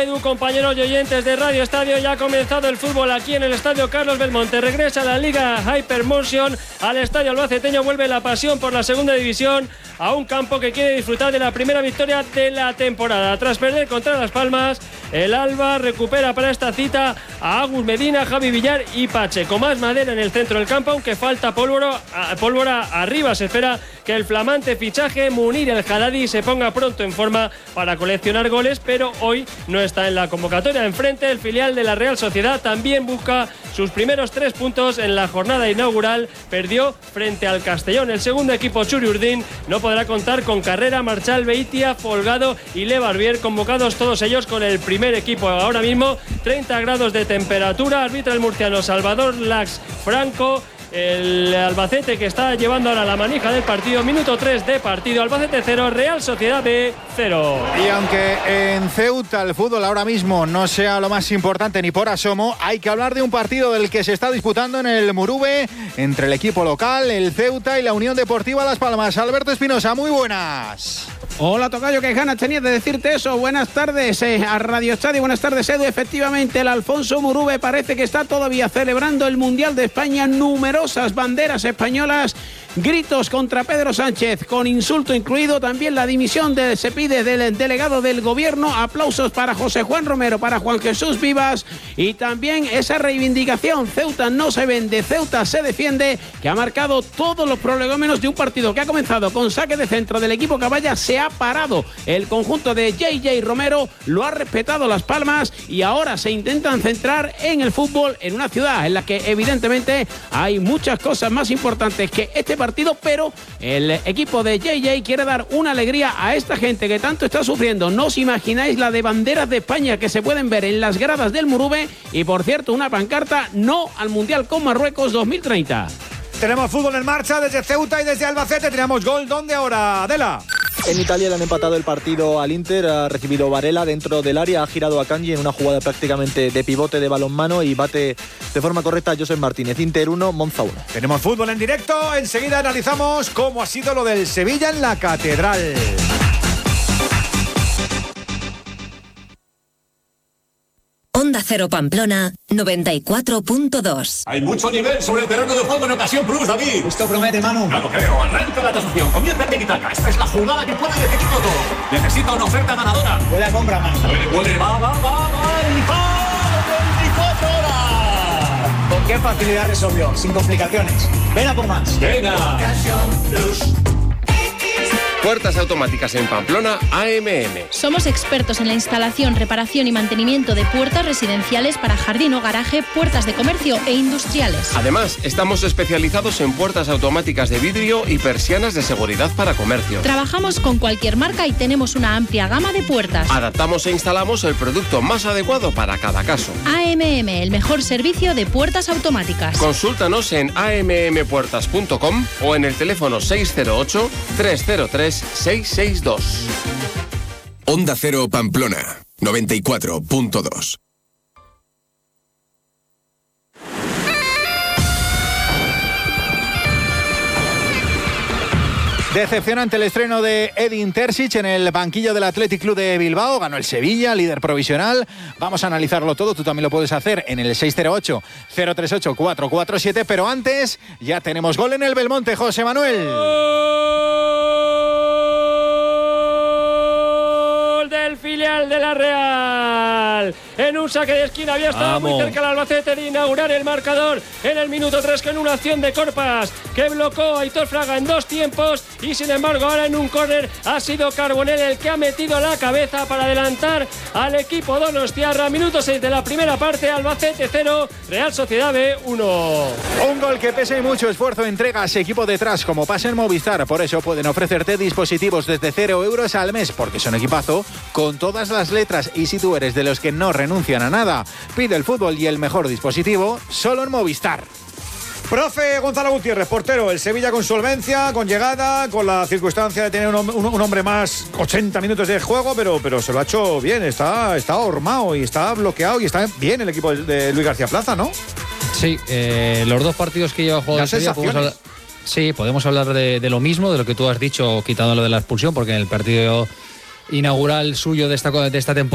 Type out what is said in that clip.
Edu, compañeros y oyentes de Radio Estadio. Ya ha comenzado el fútbol aquí en el Estadio Carlos Belmonte. Regresa la Liga Hypermotion al Estadio Albaceteño. Vuelve la pasión por la segunda división a un campo que quiere disfrutar de la primera victoria de la temporada. Tras perder contra Las Palmas, el Alba recupera para esta cita a Agus Medina, Javi Villar y Pache. Con más madera en el centro del campo, aunque falta pólvora arriba. Se espera que el flamante fichaje Munir El Haddadi se ponga pronto en forma para coleccionar goles, pero hoy no está en la convocatoria. Enfrente, el filial de la Real Sociedad también busca sus primeros 3 puntos en la jornada inaugural. Perdió frente al Castellón. El segundo equipo Churiurdin no podrá contar con Carrera, Marchal, Beitia, Folgado y Le Barbier, convocados todos ellos con el primer equipo. Ahora mismo 30 grados de temperatura. Arbitra el murciano Salvador Lax Franco. El Albacete que está llevando ahora la manija del partido. Minuto 3 de partido. Albacete 0, Real Sociedad B 0. Y aunque en Ceuta el fútbol ahora mismo no sea lo más importante ni por asomo, hay que hablar de un partido del que se está disputando en el Murube entre el equipo local, el Ceuta, y la Unión Deportiva Las Palmas. Alberto Espinosa, muy buenas. Hola, tocayo, qué ganas tenías de decirte eso. Buenas tardes a Radio Estadio, buenas tardes, Edu. Efectivamente, el Alfonso Murube parece que está todavía celebrando el Mundial de España. Numerosas banderas españolas, gritos contra Pedro Sánchez, con insulto incluido. También la dimisión se pide del delegado del gobierno. Aplausos para José Juan Romero, para Juan Jesús Vivas, y también esa reivindicación. Ceuta no se vende, Ceuta se defiende, que ha marcado todos los prolegómenos de un partido que ha comenzado con saque de centro del equipo Caballa. Se ha parado el conjunto de JJ Romero, lo ha respetado Las Palmas, y ahora se intentan centrar en el fútbol en una ciudad en la que evidentemente hay muchas cosas más importantes que este partido, pero el equipo de JJ quiere dar una alegría a esta gente que tanto está sufriendo. No os imagináis la de banderas de España que se pueden ver en las gradas del Murube, y por cierto una pancarta: no al Mundial con Marruecos 2030. Tenemos fútbol en marcha desde Ceuta y desde Albacete. Tenemos gol. ¿Dónde ahora, Adela? En Italia le han empatado el partido al Inter. Ha recibido Varela dentro del área, ha girado a Kanji en una jugada prácticamente de pivote de balonmano y bate de forma correcta a Josep Martínez. Inter 1, Monza 1. Tenemos fútbol en directo. Enseguida analizamos cómo ha sido lo del Sevilla en la Catedral. Onda Cero Pamplona 94.2. Hay mucho nivel sobre el terreno de juego en Ocasión Plus, David. Esto promete, Manu. Ya lo creo. Arranca la tasación. Comienza el tiki-taka. Esta es la jugada que puede definirlo todo. Necesita una oferta ganadora. Puede compra, Manu. Puede. Va. El gol. 24 horas. ¿Con qué facilidad resolvió? Sin complicaciones. Ven a por más. Venga. Ocasión Plus. Puertas automáticas en Pamplona, AMM. Somos expertos en la instalación, reparación y mantenimiento de puertas residenciales para jardín o garaje, puertas de comercio e industriales. Además, estamos especializados en puertas automáticas de vidrio y persianas de seguridad para comercio. Trabajamos con cualquier marca y tenemos una amplia gama de puertas. Adaptamos e instalamos el producto más adecuado para cada caso. AMM, el mejor servicio de puertas automáticas. Consúltanos en ammpuertas.com o en el teléfono 608 303 662. Onda Cero Pamplona 94.2. Decepcionante el estreno de Edin Terzic en el banquillo del Athletic Club de Bilbao. Ganó el Sevilla, líder provisional. Vamos a analizarlo todo. Tú también lo puedes hacer en el 608-038-447. Pero antes, ya tenemos gol en el Belmonte, José Manuel. Gol del filial de la Real. En un saque de esquina había estado muy cerca el Albacete de inaugurar el marcador en el minuto 3 con una acción de Corpas que bloqueó a Aitor Fraga en 2 tiempos, y sin embargo ahora en un córner ha sido Carbonell el que ha metido la cabeza para adelantar al equipo donostiarra. Minuto 6 de la primera parte, Albacete 0, Real Sociedad B 1. Un gol que pese mucho esfuerzo, entrega a ese equipo detrás como pasa en Movistar. Por eso pueden ofrecerte dispositivos desde 0 euros al mes, porque son equipazo con todas las letras, y si tú eres de los que no renuncian a nada, pide el fútbol y el mejor dispositivo solo en Movistar. Profe Gonzalo Gutiérrez, portero, el Sevilla con solvencia, con llegada, con la circunstancia de tener un hombre más, 80 minutos de juego, pero se lo ha hecho bien, está ahormado y está bloqueado y está bien el equipo de Luis García Plaza, ¿no? Sí, los 2 partidos que lleva jugado el Sevilla, podemos hablar de lo mismo, de lo que tú has dicho, quitando lo de la expulsión, porque en el partido inaugural suyo de esta temporada